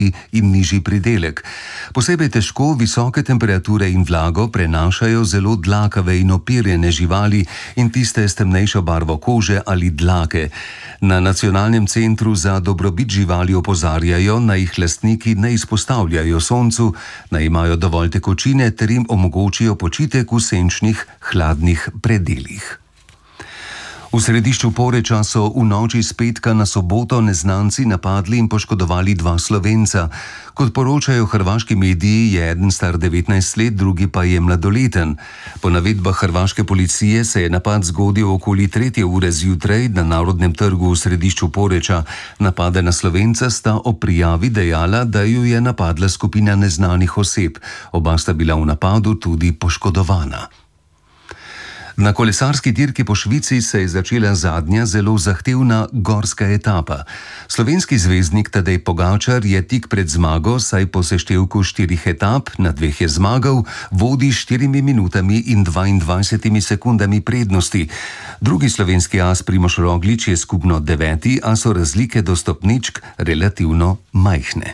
in nižji pridelek. Posebej težko visoke temperature in vlago prenašajo zelo dlakave in opirjene živali in tiste s temnejšo barvo kože ali dlake. Na Nacionalnem centru za dobrobit živali opozarjajo, naj jih lastniki ne izpostavljajo soncu, naj imajo dovolj tekočine ter jim omogočijo počitek v senčnih, hladnih predelih. V središču Poreča so v noči s petka na soboto neznanci napadli in poškodovali 2 Slovenca. Kot poročajo hrvaški mediji, je eden star 19 let, drugi pa je mladoleten. Po navedbah hrvaške policije se je napad zgodil okoli 3. ure zjutraj na Narodnem trgu v središču Poreča. Napadena Slovenca sta ob prijavi dejala, da ju je napadla skupina neznanih oseb. Oba sta bila v napadu tudi poškodovana. Na kolesarski dirki po Švici se je začela zadnja, zelo zahtevna gorska etapa. Slovenski zvezdnik Tadej Pogačar je tik pred zmago, saj po seštevku 4 etap, na 2 je zmagal, vodi 4 minutami in 22 sekundami prednosti. Drugi slovenski as Primož Roglič je skupno 9., a so razlike do stopničk relativno majhne.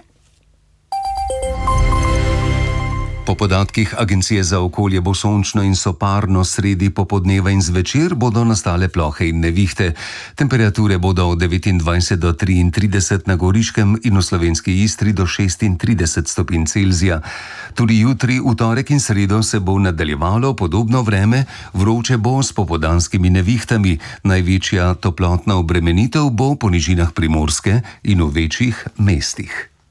Po podatkih Agencije za okolje bo sončno in soparno sredi popoldneva in zvečer bodo nastale plohe in nevihte. Temperature bodo od 29 do 33 na Goriškem in v slovenski Istri do 36 stopinj Celzija. Tudi jutri, v torek in sredo se bo nadaljevalo podobno vreme, vroče bo s popoldanskimi nevihtami. Največja toplotna obremenitev bo po nižinah Primorske in v večjih mestih.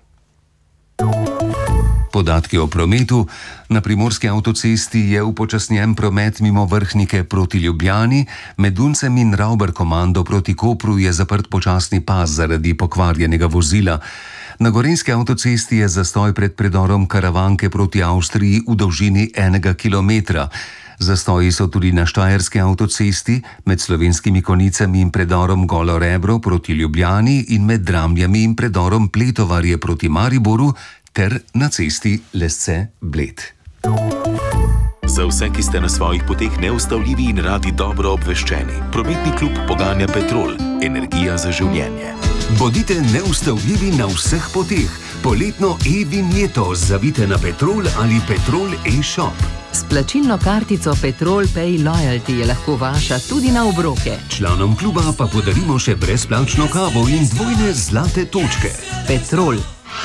Podatki o prometu. Na primorski avtocesti je upočasnjen promet mimo Vrhnike proti Ljubljani, med Duncem in Ravbar-Komando proti Kopru je zaprt počasni pas zaradi pokvarjenega vozila. Na gorenjski avtocesti je zastoj pred predorom Karavanke proti Avstriji v dolžini 1 kilometra. Zastoji so tudi na štajerski avtocesti med Slovenskimi Konicami in predorom Golo Rebro proti Ljubljani in med Dramljami in predorom Pletovarje proti Mariboru ter na cesti Lesce-Bled. Za vse, ki ste na svojih poteh neustavljivi in radi dobro obveščeni, prometni klub poganja Petrol, energija za življenje. Bodite neustavljivi na vseh poteh. Poletno e-vinjeto zavite na Petrol ali Petrol e-shop. S plačilno kartico Petrol Pay Loyalty je lahko vaša tudi na obroke. Članom kluba pa podarimo še brezplačno kavo in 2 zlate točke. Petrol.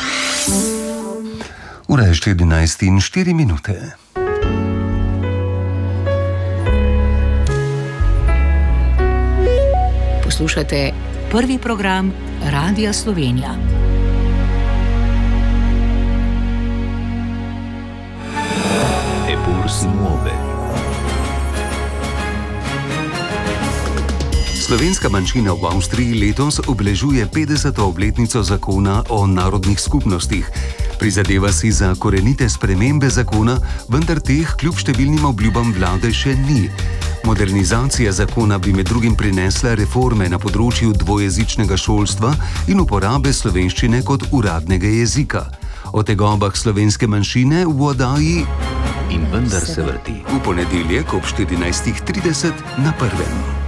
Ura je 14 in 4 minute. Poslušate prvi program Radia Slovenija. Eppur si muove. Slovenska manjšina v Avstriji letos obeležuje 50. obletnico zakona o narodnih skupnostih. Prizadeva si za korenite spremembe zakona, vendar teh kljub številnim obljubam vlade še ni. Modernizacija zakona bi med drugim prinesla reforme na področju dvojezičnega šolstva in uporabe slovenščine kot uradnega jezika. O tegobah slovenske manjšine v oddaji In vendar se vrti. V ponedeljek ob 14:30 na Prvem.